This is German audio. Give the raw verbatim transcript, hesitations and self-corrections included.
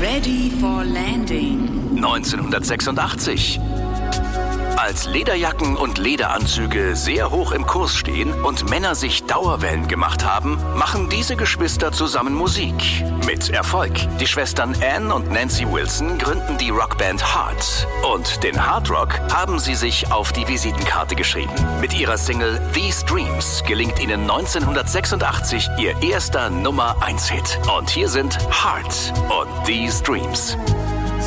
Ready for Landing. neunzehnhundertsechsundachtzig. Als Lederjacken und Lederanzüge sehr hoch im Kurs stehen und Männer sich Dauerwellen gemacht haben, machen diese Geschwister zusammen Musik. Mit Erfolg. Die Schwestern Anne und Nancy Wilson gründen die Rockband Heart. Und den Hard Rock haben sie sich auf die Visitenkarte geschrieben. Mit ihrer Single These Dreams gelingt ihnen neunzehnhundertsechsundachtzig ihr erster Nummer eins Hit. Und hier sind Heart und These Dreams.